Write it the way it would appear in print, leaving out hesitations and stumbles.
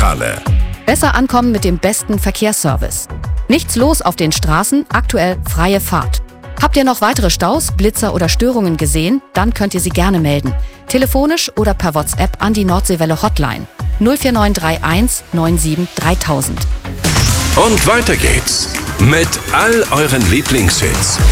Verkehrszentrale. Besser ankommen mit dem besten Verkehrsservice. Nichts los auf den Straßen, aktuell freie Fahrt. Habt ihr noch weitere Staus, Blitzer oder Störungen gesehen? Dann könnt ihr sie gerne melden. Telefonisch oder per WhatsApp an die Nordseewelle Hotline 04931 97 3000. Und weiter geht's mit all euren Lieblingshits.